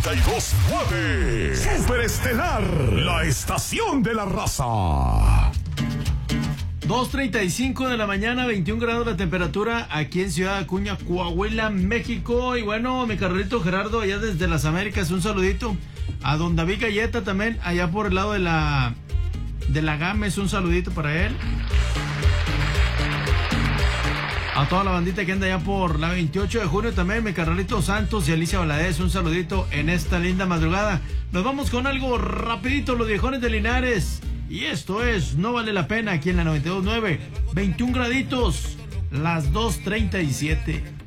92.9. Superestelar, la estación de la raza. 2:35 de la mañana, 21 grados la temperatura aquí en Ciudad Acuña, Coahuila, México. Y bueno, mi carnalito Gerardo, allá desde las Américas, un saludito. A don David Galleta también, allá por el lado de la Gámez, un saludito para él. A toda la bandita que anda allá por la 28 de junio también, mi carnalito Santos y Alicia Valadez, un saludito en esta linda madrugada. Nos vamos con algo rapidito, los viejones de Linares. Y esto es No Vale la Pena aquí en la 92.9, 21 graditos, las 2:37.